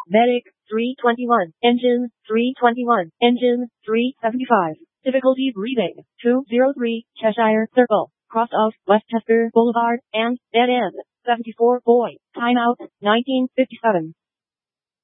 Medic, 321. Engine, 321. Engine, 375. Difficulty breathing, 203. Cheshire Circle, cross of Westchester Boulevard, and dead end, 74 Boy. Timeout, 1957.